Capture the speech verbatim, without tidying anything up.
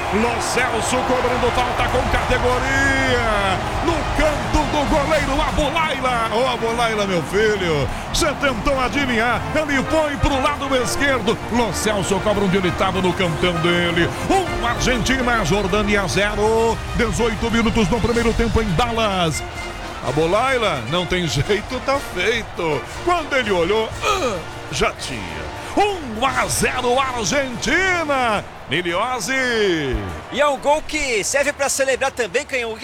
Lo Celso cobrando falta com categoria. No canto do goleiro Abulaila. Ô, oh, Abulaila, meu filho. Você tentou adivinhar. Ele foi pro lado esquerdo. Lo Celso cobra onde ele estava no cantão dele. Um Argentina, Jordânia zero. dezoito minutos no primeiro tempo em Dallas. Abulaila, não tem jeito, tá feito. Quando ele olhou, ah, já tinha. um a zero Argentina. Niliose. E é um gol que serve para celebrar também, Canhão.